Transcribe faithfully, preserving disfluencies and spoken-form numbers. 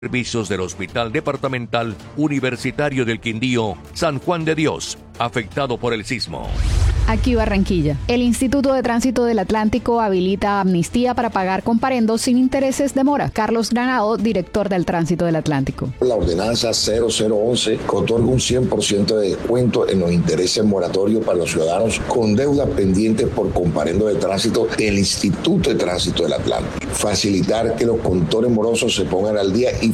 Servicios del Hospital Departamental Universitario del Quindío, San Juan de Dios, afectado por el sismo. Aquí Barranquilla. El Instituto de Tránsito del Atlántico habilita amnistía para pagar comparendos sin intereses de mora. Carlos Granado, director del Tránsito del Atlántico. La ordenanza cero cero once otorga un cien por ciento de descuento en los intereses moratorios para los ciudadanos con deudas pendientes por comparendo de tránsito del Instituto de Tránsito del Atlántico. Facilitar que los conductores morosos se pongan al día y